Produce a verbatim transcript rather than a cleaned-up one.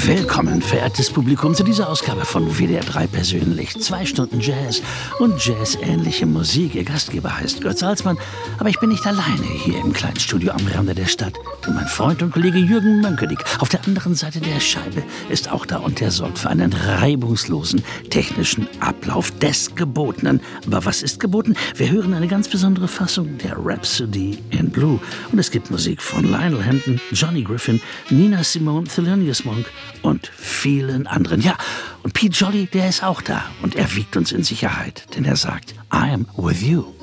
Willkommen, verehrtes Publikum, zu dieser Ausgabe von W D R drei persönlich. Zwei Stunden Jazz und Jazz-ähnliche Musik. Ihr Gastgeber heißt Götz Salzmann, aber ich bin nicht alleine hier im kleinen Studio am Rande der Stadt. Denn mein Freund und Kollege Jürgen Mönkelig auf der anderen Seite der Scheibe ist auch da und der sorgt für einen reibungslosen technischen Ablauf des Gebotenen. Aber was ist geboten? Wir hören eine ganz besondere Fassung der Rhapsody in Blue. Und es gibt Musik von Lionel Hampton, Johnny Griffin, Nina Simone, Thelonious Monk und vielen anderen. Ja, und Pete Jolly, der ist auch da und er wiegt uns in Sicherheit, denn er sagt, I am with you.